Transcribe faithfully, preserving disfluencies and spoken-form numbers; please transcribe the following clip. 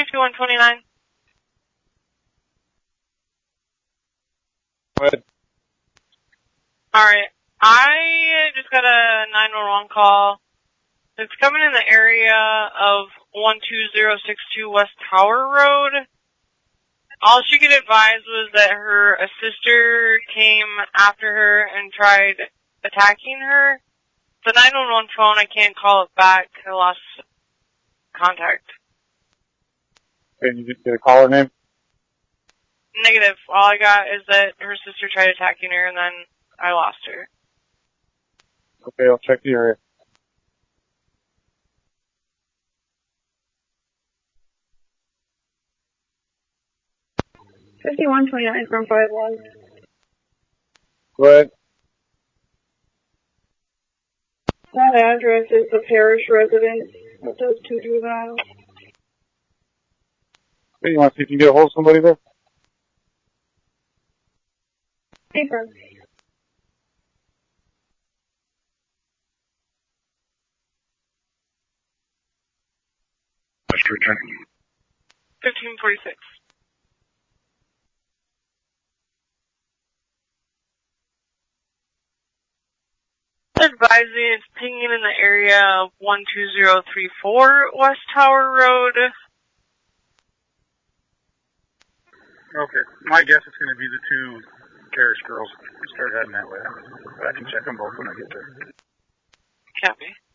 fifty-one twenty-nine. Go ahead. Alright, I just got a nine one one call. It's coming in the area of one two zero six two West Tower Road. All she could advise was that her a sister came after her and tried attacking her. The nine one one phone, I can't call it back. I lost contact. Okay, you just get a caller name? Negative. All I got is that her sister tried attacking her and then I lost her. Okay, I'll check the area. fifty-one twenty-nine from five one. Go ahead. That address is the parish residence of those two juveniles. Okay, you want to see if you can get a hold of somebody there? Paper. What's your return? fifteen forty-six. Advising it's pinging in the area of one two zero three four West Tower Road. Okay, my guess is going to be the two parish girls. Start heading that way. I can check them both when I get there. Copy.